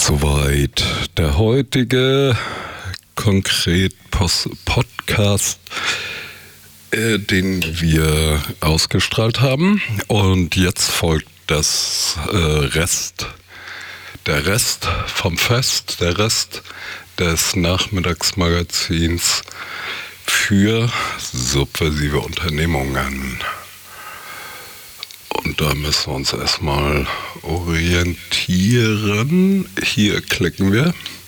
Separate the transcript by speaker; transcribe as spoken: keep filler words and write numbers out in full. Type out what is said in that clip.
Speaker 1: Soweit der heutige konkret Podcast, äh, den wir ausgestrahlt haben. Und jetzt folgt das äh, Rest, der Rest vom Fest, der Rest des Nachmittagsmagazins für subversive Unternehmungen. Und da müssen wir uns erstmal orientieren. Hier klicken wir.